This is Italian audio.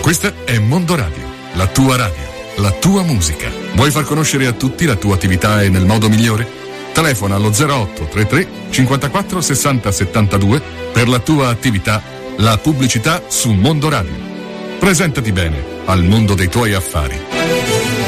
Questa è Mondo Radio, la tua radio, la tua musica. Vuoi far conoscere a tutti la tua attività e nel modo migliore? Telefona allo 0833 54 60 72 per la tua attività, la pubblicità su Mondo Radio. Presentati bene al mondo dei tuoi affari.